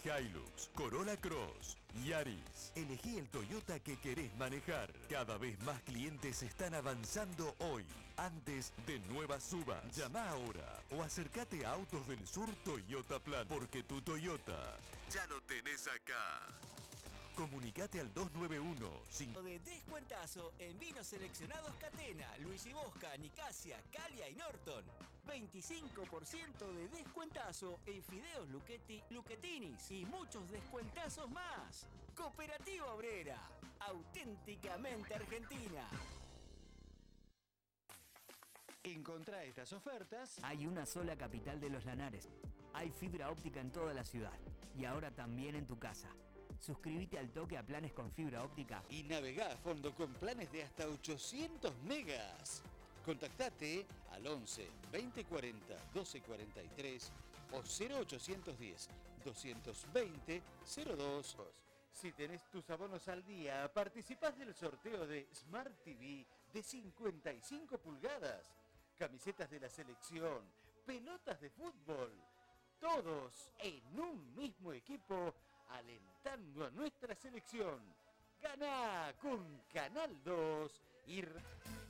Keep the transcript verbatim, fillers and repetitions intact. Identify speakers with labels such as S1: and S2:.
S1: Hilux, Corolla Cross, Yaris. Elegí el Toyota que querés manejar. Cada vez más clientes están avanzando hoy, antes de nuevas subas. Llama ahora o acércate a Autos del Sur Toyota Plan, porque tu Toyota ya lo tenés acá. Comunicate al dos nueve uno cinco.
S2: De descuentazo en vinos seleccionados Catena, Luis y Bosca, Nicasia, Calia y Norton. veinticinco por ciento de descuentazo en fideos Luchetti, Luchetinis y muchos descuentazos más. Cooperativa Obrera, auténticamente argentina.
S3: Encontrá estas ofertas.
S4: Hay una sola capital de los Lanares. Hay fibra óptica en toda la ciudad y ahora también en tu casa. Suscríbete al toque a planes con fibra óptica
S3: Y navegá a fondo con planes de hasta ochocientos megas. Contactate al once veinte cuarenta doce cuarenta y tres o cero ochocientos diez doscientos veinte cero dos. Si tenés tus abonos al día, participás del sorteo de Smart T V de cincuenta y cinco pulgadas, camisetas de la selección, pelotas de fútbol, todos en un mismo equipo, alentando a nuestra selección. Ganá con Canal dos y...